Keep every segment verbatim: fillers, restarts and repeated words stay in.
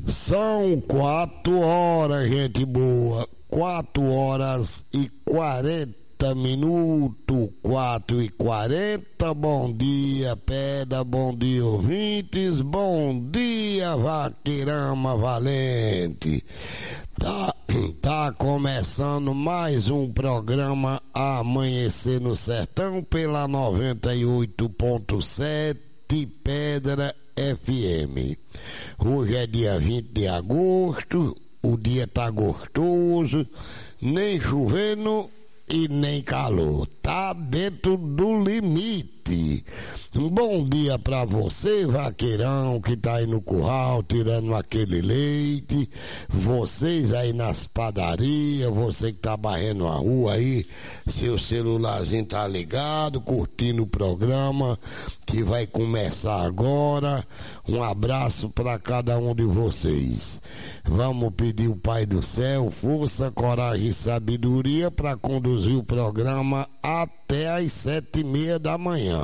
São quatro horas, gente boa. Quatro horas e quarenta minutos. Quatro e quarenta. Bom dia, Pedra. Bom dia, ouvintes. Bom dia, Vaqueirama Valente. Tá, tá começando mais um programa Amanhecer no Sertão pela noventa e oito ponto sete Pedra F M. Hoje é dia vinte de agosto, o dia tá gostoso, nem chovendo e nem calor, tá dentro do limite. Um bom dia pra você, vaqueirão, que tá aí no curral tirando aquele leite, vocês aí nas padarias, você que tá barrendo a rua aí, seu celularzinho tá ligado, curtindo o programa que vai começar agora. Um abraço pra cada um de vocês. Vamos pedir o Pai do Céu força, coragem e sabedoria para conduzir o programa até às sete e meia da manhã.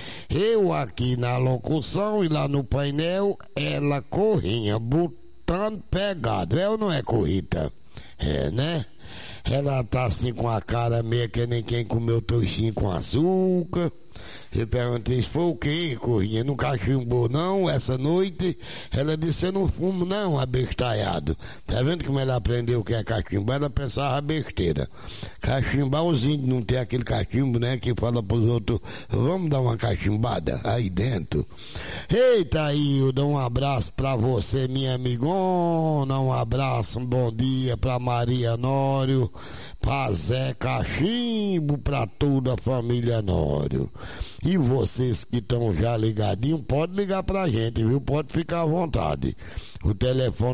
Eu aqui na locução e lá no painel, ela Corrinha, botando pegado. É ou não é, Corrita? É, né? Ela tá assim com a cara meio que nem quem comeu toxinho com açúcar. Eu perguntei, foi o quê, Corrinha? Não cachimbou não essa noite? Ela disse, eu não fumo não, abestalhado. Tá vendo como ela aprendeu o que é cachimbar? Ela pensava besteira. Cachimbar, os índios não tem aquele cachimbo, né, que fala pros outros, vamos dar uma cachimbada aí dentro. Eita, aí, eu dou um abraço pra você, minha amigona, um abraço, um bom dia pra Maria Nório, pra Zé Cachimbo, pra toda a família Nório. E vocês que estão já ligadinhos, pode ligar pra gente, viu? Pode ficar à vontade. O telefone